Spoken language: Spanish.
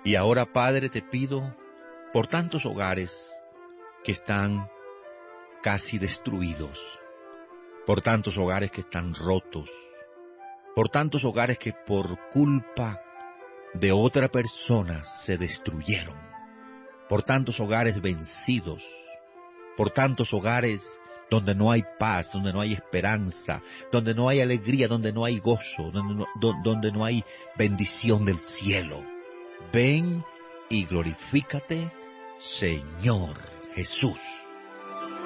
Y ahora, Padre, te pido por tantos hogares que están casi destruidos, por tantos hogares que están rotos, por tantos hogares que por culpa de otra persona se destruyeron, por tantos hogares vencidos, por tantos hogares donde no hay paz, donde no hay esperanza, donde no hay alegría, donde no hay gozo, donde no hay bendición del cielo. Ven y glorifícate, Señor Jesús.